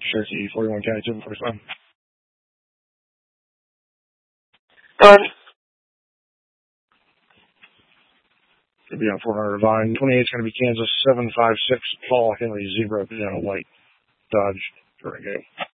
Cherokee 41 County 745. Done. Could be on 400 Vine. 28 is going to be Kansas 756 Paul Henry Zebra, Piano White Dodge Durango.